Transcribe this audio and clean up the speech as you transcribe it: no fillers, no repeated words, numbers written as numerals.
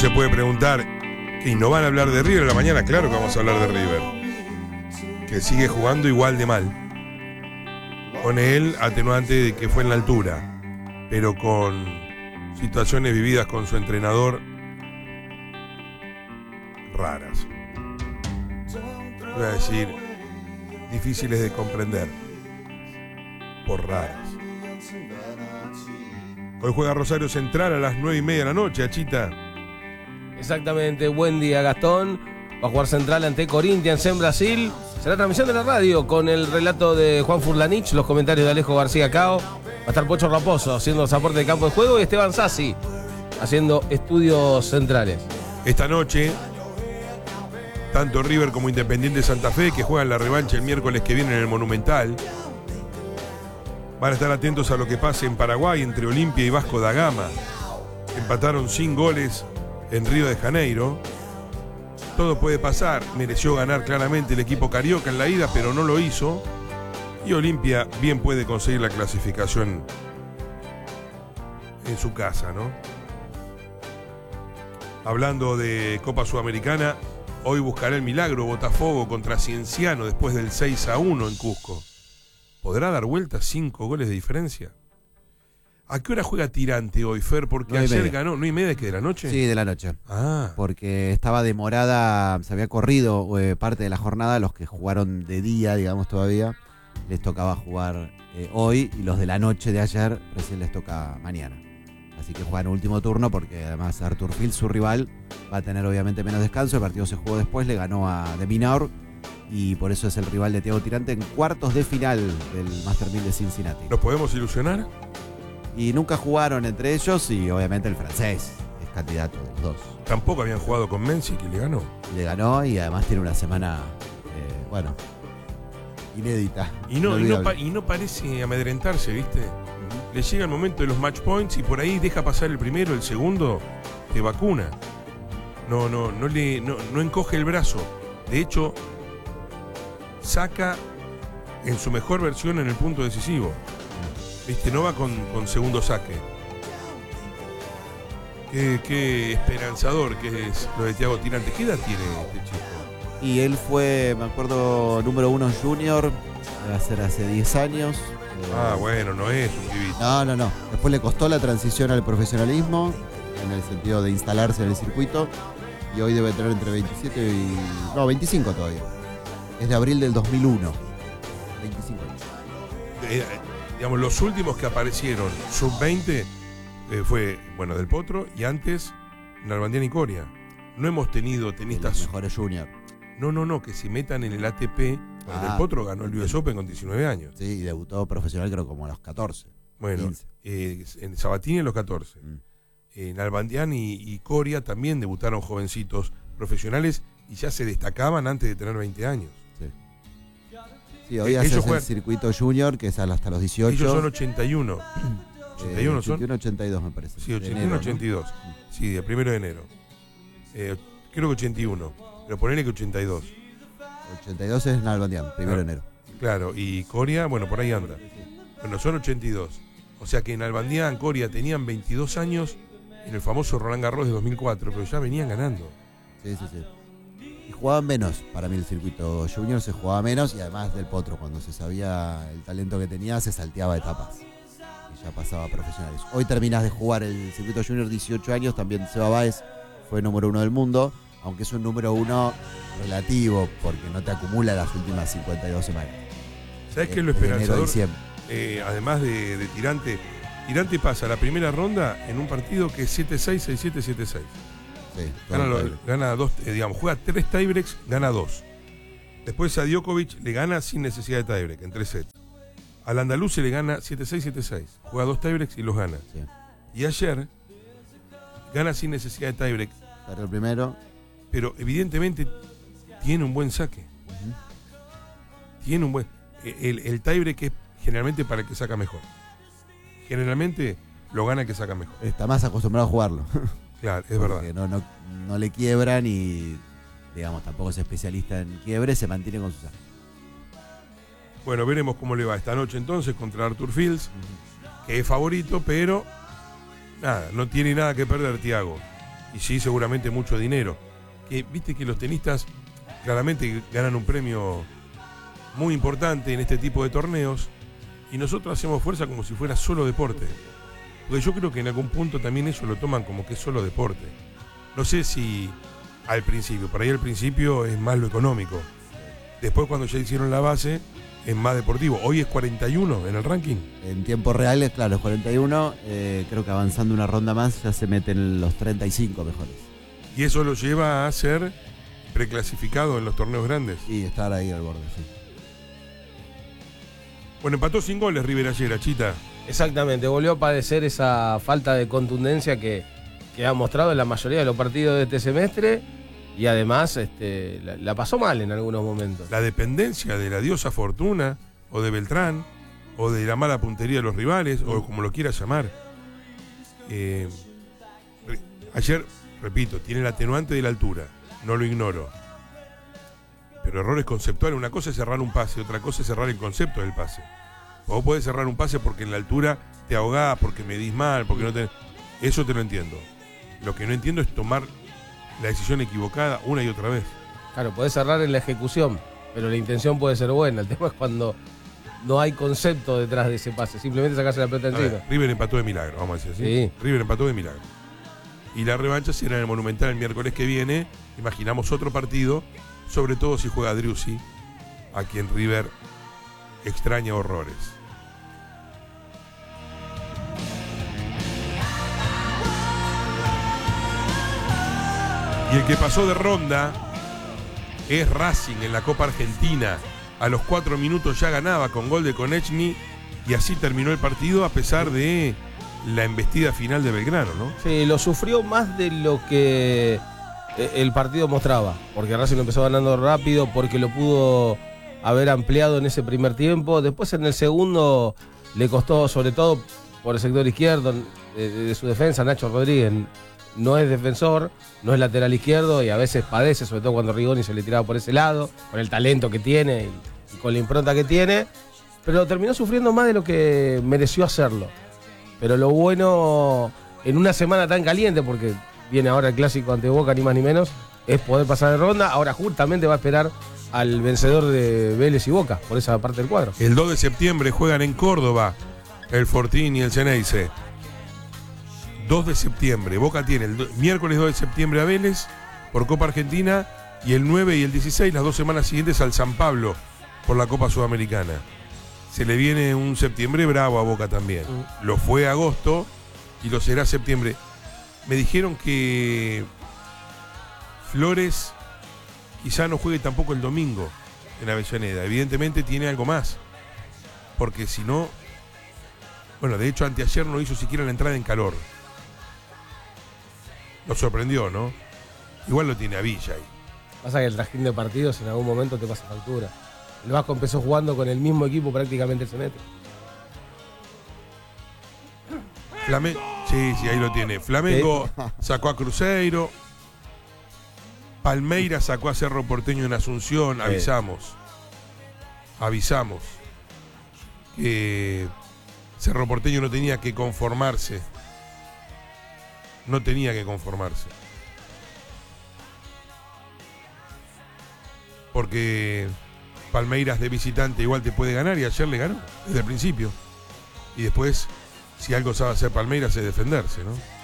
se puede preguntar, ¿y no van a hablar de River a la mañana? Claro que vamos a hablar de River, que sigue jugando igual de mal, con el atenuante de que fue en la altura, pero con situaciones vividas con su entrenador raras. Voy a decir, difíciles de comprender, por raras. Hoy juega Rosario Central a las 9:30 de la noche, Achita. Exactamente, buen día Gastón. Va a jugar Central ante Corinthians en Brasil. Será transmisión de la radio con el relato de Juan Furlanich, los comentarios de Alejo García Cao. Va a estar Pocho Raposo haciendo los aportes de campo de juego y Esteban Sassi haciendo estudios centrales. Esta noche, tanto River como Independiente Santa Fe, que juegan la revancha el miércoles que viene en el Monumental, van a estar atentos a lo que pase en Paraguay entre Olimpia y Vasco da Gama. Empataron sin goles en Río de Janeiro. Todo puede pasar. Mereció ganar claramente el equipo carioca en la ida, pero no lo hizo. Y Olimpia bien puede conseguir la clasificación en su casa, ¿no? Hablando de Copa Sudamericana, hoy buscará el milagro Botafogo contra Cienciano después del 6-1 en Cusco. ¿Podrá dar vuelta 5 goles de diferencia? ¿A qué hora juega Tirante hoy, Fer? Porque ayer ganó, ¿9:30 que de la noche? Sí, de la noche. Ah. Porque estaba demorada, se había corrido parte de la jornada, los que jugaron de día, digamos todavía, les tocaba jugar hoy, y los de la noche de ayer recién les toca mañana. Así que juegan último turno porque además Arthur Field, su rival, va a tener obviamente menos descanso. El partido se jugó después, le ganó a De Minaur y por eso es el rival de Thiago Tirante en cuartos de final del Master 1000 de Cincinnati. ¿Nos podemos ilusionar? Y nunca jugaron entre ellos y obviamente el francés es candidato de los dos. Tampoco habían jugado con Menzi, que le ganó. Le ganó y además tiene una semana, inédita. Y no parece amedrentarse, ¿viste? Le llega el momento de los match points y por ahí deja pasar el primero, el segundo, te vacuna. No encoge el brazo. De hecho, saca en su mejor versión en el punto decisivo. ¿Viste? No va con segundo saque. Qué esperanzador que es lo de Thiago Tirante. ¿Qué edad tiene este chico? Y él fue, me acuerdo, número 1 junior, va a ser hace 10 años. Bueno, no es un pibito. No. Después le costó la transición al profesionalismo, en el sentido de instalarse en el circuito, y hoy debe tener entre 27 y... No, 25 todavía. Es de abril del 2001. 25 años. Digamos, los últimos que aparecieron, sub-20, fue, Del Potro, y antes, Nalbandián y Coria. No hemos tenido tenistas... Los mejores junior. No, que se metan en el ATP. Del Potro ganó el US Open con 19 años. Sí, y debutó profesional creo como a los 14. Bueno, en Sabatini a los 14. Nalbandián y Coria también debutaron jovencitos profesionales y ya se destacaban antes de tener 20 años. Sí, hoy haces el circuito junior, que es hasta los 18. Ellos son 81. 81 son. 81, 82 me parece. Sí, 81, 82. ¿No? Sí, el 1 de enero. Creo que 81, pero ponele que 82. 82 es Nalbandián, 1 de enero. Claro, y Coria, por ahí anda. Bueno, son 82. O sea que Nalbandián, Coria tenían 22 años en el famoso Roland Garros de 2004, pero ya venían ganando. Sí. Y jugaban menos, para mí el circuito junior se jugaba menos, y además Del Potro, cuando se sabía el talento que tenía, se salteaba etapas y ya pasaba a profesionales. Hoy terminas de jugar el circuito junior, 18 años, también Seba Báez fue número 1 del mundo, aunque es un número 1 relativo, porque no te acumula las últimas 52 semanas. ¿Sabes qué es lo esperanzador? Además de Tirante pasa la primera ronda en un partido que es 7-6, 6-7, 7-6. Sí, gana 2, juega 3 tiebreaks, gana 2. Después a Djokovic le gana sin necesidad de tiebreak, en 3 sets. Al andaluz se le gana 7-6, 7-6. Juega 2 tiebreaks y los gana. Sí. Y ayer gana sin necesidad de tiebreak. Pero el primero. Pero evidentemente tiene un buen saque. Tiene un buen... El tiebreak es generalmente para el que saca mejor. Generalmente lo gana el que saca mejor. Está más acostumbrado a jugarlo. Claro, es verdad. No le quiebran y, tampoco es especialista en quiebre, se mantiene con su saque. Bueno, veremos cómo le va esta noche entonces contra Arthur Fields, que es favorito, pero no tiene nada que perder Thiago. y sí, seguramente mucho dinero. Que viste que los tenistas claramente ganan un premio muy importante en este tipo de torneos y nosotros hacemos fuerza como si fuera solo deporte. Porque yo creo que en algún punto también ellos lo toman como que es solo deporte. No sé si al principio, por ahí al principio es más lo económico. Después cuando ya hicieron la base es más deportivo. Hoy es 41 en el ranking. En tiempo real es claro, es 41. Creo que avanzando una ronda más ya se meten los 35 mejores. Y eso lo lleva a ser preclasificado en los torneos grandes. Y estar ahí al borde, sí. Bueno, empató sin goles River ayer, Chita. Exactamente, volvió a padecer esa falta de contundencia que ha mostrado en la mayoría de los partidos de este semestre y además la pasó mal en algunos momentos. La dependencia de la diosa Fortuna o de Beltrán o de la mala puntería de los rivales o como lo quieras llamar. Ayer, repito, tiene el atenuante de la altura, no lo ignoro. Pero errores conceptuales, una cosa es cerrar un pase, otra cosa es cerrar el concepto del pase. Vos podés cerrar un pase porque en la altura te ahogás, porque medís mal, porque no te... Eso te lo entiendo. Lo que no entiendo es tomar la decisión equivocada una y otra vez. Claro, podés cerrar en la ejecución, pero la intención puede ser buena. El tema es cuando no hay concepto detrás de ese pase, simplemente sacarse la pelota encima. River empató de milagro, vamos a decir así. Sí. River empató de milagro. Y la revancha será en el Monumental el miércoles que viene. Imaginamos otro partido, sobre todo si juega Driussi, a quien River extraña horrores. Y el que pasó de ronda es Racing en la Copa Argentina. A los 4 minutos ya ganaba con gol de Konechny y así terminó el partido a pesar de la embestida final de Belgrano, ¿no? Sí, lo sufrió más de lo que el partido mostraba, porque Racing lo empezó ganando rápido, porque lo pudo haber ampliado en ese primer tiempo. Después en el segundo le costó, sobre todo por el sector izquierdo de su defensa. Nacho Rodríguez no es defensor, no es lateral izquierdo y a veces padece, sobre todo cuando Rigoni se le tiraba por ese lado, con el talento que tiene y con la impronta que tiene, pero terminó sufriendo más de lo que mereció hacerlo. Pero lo bueno en una semana tan caliente, porque viene ahora el clásico ante Boca, ni más ni menos, es poder pasar de ronda. Ahora justamente va a esperar al vencedor de Vélez y Boca, por esa parte del cuadro. El 2 de septiembre juegan en Córdoba el Fortín y el Ceneice. 2 de septiembre. Boca tiene el miércoles 2 de septiembre a Vélez por Copa Argentina y el 9 y el 16, las 2 semanas siguientes, al San Pablo por la Copa Sudamericana. Se le viene un septiembre bravo a Boca también. Lo fue agosto y lo será septiembre. Me dijeron que Flores quizá no juegue tampoco el domingo en Avellaneda. Evidentemente tiene algo más. Porque si no... Bueno, de hecho anteayer no hizo siquiera la entrada en calor. Lo sorprendió, ¿no? Igual lo tiene a Villa ahí. Pasa que el trajín de partidos en algún momento te pasa factura. El Vasco empezó jugando con el mismo equipo prácticamente el semestre. Sí, ahí lo tiene. Flamengo sacó a Cruzeiro. Palmeiras sacó a Cerro Porteño en Asunción. Avisamos que Cerro Porteño no tenía que conformarse. Porque Palmeiras de visitante igual te puede ganar y ayer le ganó desde el principio. Y después, si algo sabe hacer Palmeiras es defenderse, ¿no?